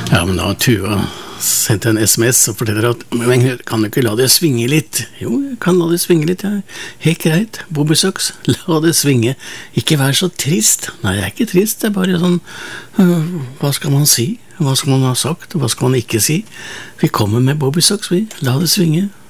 Ja, men da har Tuva sendt en SMS og forteller at men kan du ikke la det svinge litt? Jo, jeg kan la det svinge litt, ja. Helt greit, Bobbysocks, la det svinge. Ikke vær så trist. Nei, jeg er ikke trist, det er bare sånn, hva skal man si? Hva skal man ha sagt, hva skal man ikke si? Vi kommer med Bobbysocks, vi. La det svinge.